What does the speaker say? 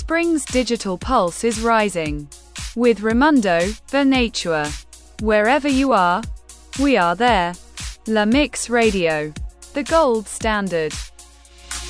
Spring's digital pulse is rising. With Raimundo, the Nature. Wherever you are, we are there. La Mix Radio. The gold standard.